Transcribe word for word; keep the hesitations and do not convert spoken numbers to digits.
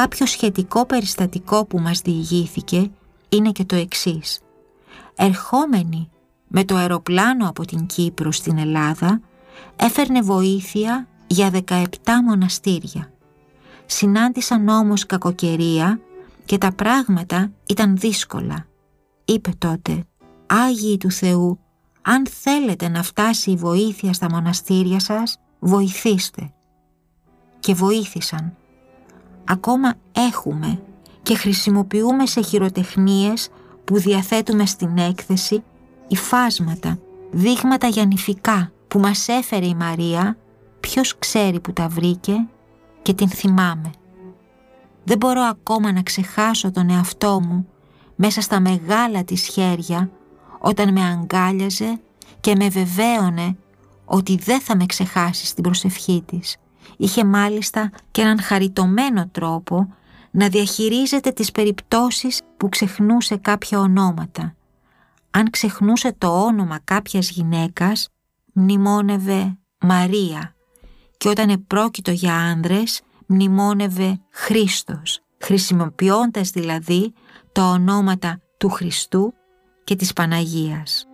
Κάποιο σχετικό περιστατικό που μας διηγήθηκε είναι και το εξής. Ερχόμενη με το αεροπλάνο από την Κύπρο στην Ελλάδα, έφερνε βοήθεια για δεκαεπτά μοναστήρια. Συνάντησαν όμως κακοκαιρία και τα πράγματα ήταν δύσκολα. Είπε τότε: «Άγιοι του Θεού, αν θέλετε να φτάσει η βοήθεια στα μοναστήρια σας, βοηθήστε». Και βοήθησαν. Ακόμα έχουμε και χρησιμοποιούμε σε χειροτεχνίες που διαθέτουμε στην έκθεση υφάσματα, δείγματα για νηφικά που μας έφερε η Μαρία, ποιος ξέρει που τα βρήκε, και την θυμάμαι. Δεν μπορώ ακόμα να ξεχάσω τον εαυτό μου μέσα στα μεγάλα της χέρια όταν με αγκάλιαζε και με βεβαίωνε ότι δεν θα με ξεχάσει στην προσευχή της. Είχε μάλιστα και έναν χαριτωμένο τρόπο να διαχειρίζεται τις περιπτώσεις που ξεχνούσε κάποια ονόματα. Αν ξεχνούσε το όνομα κάποιας γυναίκας, μνημόνευε Μαρία, και όταν επρόκειτο για άνδρες, μνημόνευε Χρήστος, χρησιμοποιώντας δηλαδή τα ονόματα του Χριστού και της Παναγίας.